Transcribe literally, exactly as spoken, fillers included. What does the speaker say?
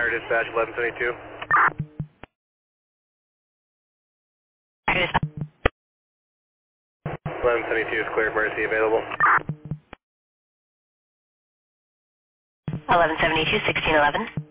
Fire Dispatch eleven seventy-two. eleven seventy-two is clear, emergency available. eleven seventy-two, sixteen eleven.